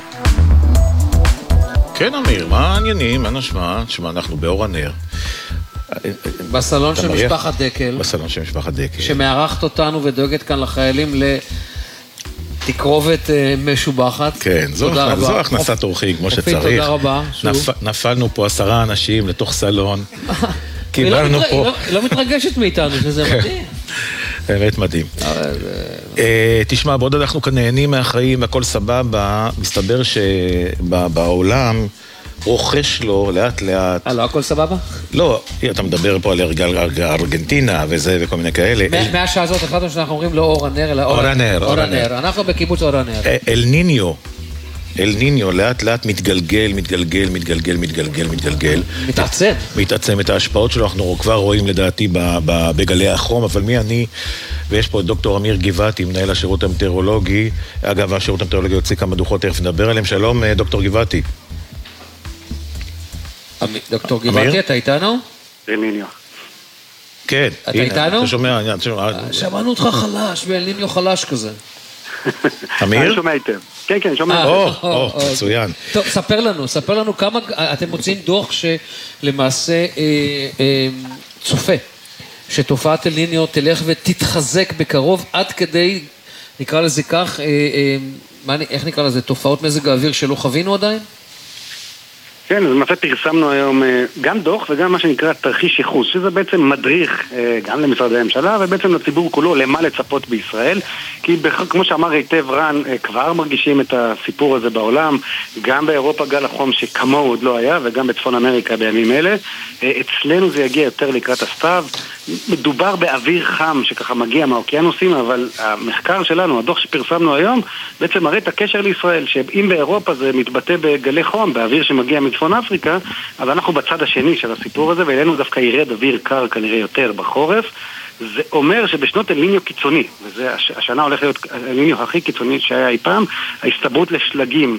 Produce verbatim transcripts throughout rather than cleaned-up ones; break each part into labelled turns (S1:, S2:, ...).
S1: כן, אמיר, מה העניינים? מה נשמע? תשמע, אנחנו באור הנר.
S2: בסלון של משפחת דקל.
S1: בסלון של משפחת דקל.
S2: שמארחת אותנו ודואגת כאן לחיילים לתקרובת משובחת.
S1: כן, זו הכנסת אורחים, כמו שצריך.
S2: תודה רבה.
S1: נפלנו פה עשרה אנשים לתוך סלון. קיבלנו פה...
S2: לא מתרגשת מאיתנו, שזה מדהים.
S1: באמת מדהים. תשמע, בעוד אנחנו כאן נהנים מהחיים והכל סבבה, מסתבר שבעולם רוכש לו לאט לאט...
S2: אה, לא הכל סבבה?
S1: לא, אתה מדבר פה על ארגנטינה וזה וכל מיני כאלה.
S2: מהשעה הזאת החלטנו שאנחנו אומרים לא אור הנר, אלא
S1: אור הנר.
S2: אור הנר. אנחנו בקיבוץ אור הנר.
S1: אל ניניו. אל ניניו לאט לאט מתגלגל, מתגלגל, מתגלגל, מתגלגל, מתגלגל.
S2: מתעצם.
S1: מתעצם. את ההשפעות שלו אנחנו כבר רואים לדעתי בגלי החום, אבל מי אני? ויש פה את דוקטור אמיר גבעתי, מנהל השירות המטאורולוגי. אגב, השירות המטאורולוגי יוצא כמה דוחות, תכף נדבר עליהם. שלום, דוקטור גבעתי.
S2: דוקטור גבעתי, אתה איתנו?
S3: אל ניניו.
S1: כן.
S2: אתה איתנו?
S1: אתה שומע,
S2: שמענו אותך חלש, ואל ניניו חלש כזה.
S1: אמיר?
S3: אני שומע איתם. כן, כן, שומע.
S1: או, או, מצוין.
S2: טוב, ספר לנו, ספר לנו כמה, אתם מוצאים דוח שלמעשה צופה, שתופעת אל ניניו תלך ותתחזק בקרוב, עד כדי, נקרא לזה כך, איך נקרא לזה, תופעות מזג האוויר שלא חווינו עדיין?
S3: כן, אז למעשה פרסמנו היום גם דוח וגם מה שנקרא תרחיש ייחוס, שזה בעצם מדריך גם למשרדי הממשלה ובעצם לציבור כולו למה לצפות בישראל, כי כמו שאמר היטב רן, כבר מרגישים את הסיפור הזה בעולם, גם באירופה גל החום שכמוהו עוד לא היה וגם בצפון אמריקה בימים אלה. אצלנו זה יגיע יותר לקראת הסתיו, מדובר באוויר חם שככה מגיע מהאוקיינוסים, אבל המחקר שלנו, הדוח שפרסמנו היום, בעצם מראה את הקשר לישראל, שאם באירופה זה מתבטא בגלי חום, באוויר שמגיע מצפון אפריקה, אז אנחנו בצד השני של הסיפור הזה, ואלינו דווקא ירד אוויר קר כנראה יותר בחורף. זה אומר שבשנות אל ניניו קיצוני, וזה השנה הולך להיות אל ניניו הכי קיצוני שהיה אי פעם, ההסתברות לשלגים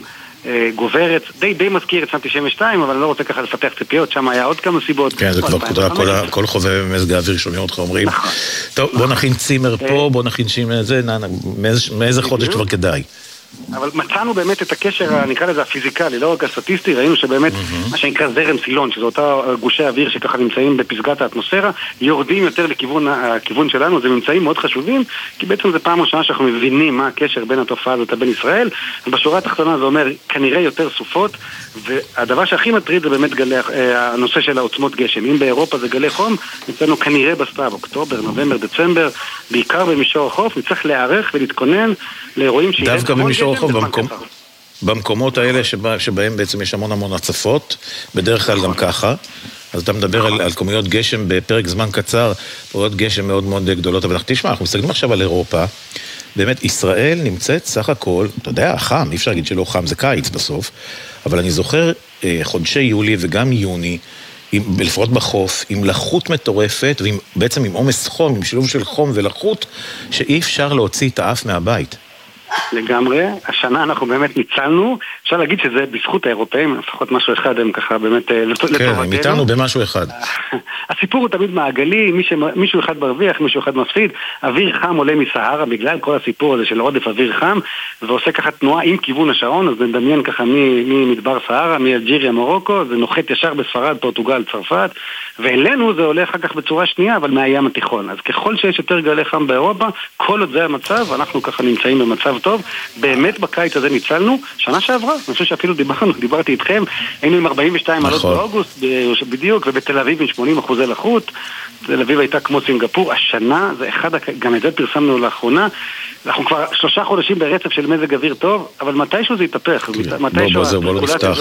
S3: גוברת, די די מזכיר את שנת תשעים ושתיים, אבל אני לא רוצה ככה לפתח ציפיות, שם היה עוד כמה סיבות.
S1: כן, זה כבר פקודה, כל חובב מזג האוויר שומעים אותך אומרים, טוב, בוא נכין צימר פה, בוא נכין שימר זה, מאיזה חודש כבר כדאי.
S3: אבל מצאנו באמת את הקשר, נקרא לזה הפיזיקלי, לא רק הסטטיסטי, ראינו שבאמת מה שנקרא זרם סילון, שזה אותה גושי אוויר שככה נמצאים בפסגת האטמוספירה, יורדים יותר לכיוון שלנו, זה ממצאים מאוד חשובים, כי בעצם זה פעם ראשונה שאנחנו מבינים מה הקשר בין התופעה הזאת בין ישראל, ובשורה התחתונה זה אומר כנראה יותר סופות, והדבר שהכי מטריד זה באמת גלי, הנושא של העוצמות גשם. אם באירופה זה גלי חום, נצאנו כנראה בסתיו, אוקטובר, נובמבר, דצמבר, בעיקר במישור החוף, נצטרך להיערך ולהתכונן לאירועים שיהיה
S1: רחוב, במקום, במקומות האלה שבה, שבהם בעצם יש המון המון הצפות, בדרך כלל גם ככה, אז אתה מדבר על, על כמויות גשם בפרק זמן קצר, פרויות גשם מאוד מאוד גדולות, אבל תשמע, אנחנו מסתכלים עכשיו על אירופה, באמת ישראל נמצאת סך הכל, אתה יודע, חם, אי אפשר להגיד שלא חם, זה קיץ בסוף, אבל אני זוכר חודשי יולי וגם יוני, עם, לפחות בחוף, עם לחות מטורפת, ובעצם עם עומס חום, עם שילוב של חום ולחות, שאי אפשר להוציא את האף מהבית.
S3: לגמרי, השנה אנחנו באמת ניצלנו, אפשר להגיד שזה בזכות האירופאים, לפחות משהו אחד הם ככה באמת לטובתנו.
S1: כן, הם איתנו במשהו אחד.
S3: הסיפור הוא תמיד מעגלי, מישהו אחד מרוויח, מישהו אחד מפסיד, אוויר חם עולה מסהרה בגלל כל הסיפור הזה של עודף אוויר חם, ועושה ככה תנועה עם כיוון השעון, אז נדמיין ככה ממדבר סהרה, מאלג'יריה, מרוקו, זה נוחת ישר בספרד, פורטוגל, צרפת, ואלינו זה עולה אחר כך בצורה שנייה, אבל מהים התיכון. אז ככל שיש יותר גלי חם באירופה, כל עוד זה המצב, אנחנו ככה נמצאים במצב טוב. באמת בקיץ הזה ניצלנו, שנה שעברה, אני חושב שאפילו דיברנו, דיברתי איתכם, היינו עם ארבעים ושתיים מעלות באוגוסט בדיוק, ובתל אביב עם שמונים אחוזי לחות, תל אביב הייתה כמו סינגפור, השנה זה אחד, גם את זה פרסמנו לאחרונה, אנחנו כבר שלושה חודשים ברצף של מזג אוויר טוב, אבל מתישהו זה יתהפך, מתישהו...
S1: בוא לא נפתח.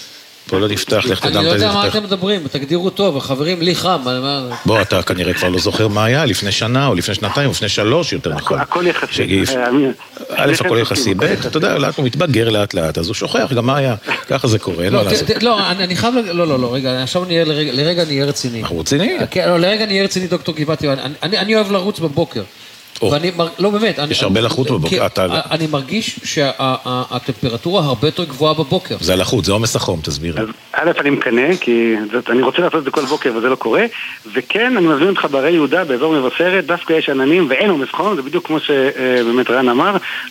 S1: פה לא נפתח, לך תדם.
S2: אני לא יודע מה אתם מדברים, תגדירו טוב, החברים, לי חם.
S1: בוא, אתה כנראה כבר לא זוכר מה היה, לפני שנה, או לפני שנתיים, או לפני שלוש, יותר נכון.
S3: הכל יחסי.
S1: א', הכל יחסי, ב', אתה יודע, לאט הוא מתבגר לאט לאט, אז הוא שוכח גם מה היה, ככה זה קורה, לא לעשות.
S2: לא, אני חייב, לא, לא, לא, רגע, עכשיו לרגע נהיה רציני.
S1: אנחנו רציני?
S2: לא, לרגע נהיה רציני, דוקטור גבעתי, אני אוהב לרוץ בבוקר. ואני, לא באמת,
S1: יש הרבה לחות בבוקר.
S2: אני מרגיש שהטמפרטורה הרבה יותר גבוהה בבוקר.
S1: זה לחות, זה עומס החום, תסביר.
S3: אז א', אני מקנה, כי אני רוצה לעשות את זה כל בוקר וזה לא קורה, וכן, אני מזמין אותך בערי יהודה, באזור מבשרת, דווקא יש עננים ואין עומס חום, זה בדיוק כמו שבאמת רן אמר,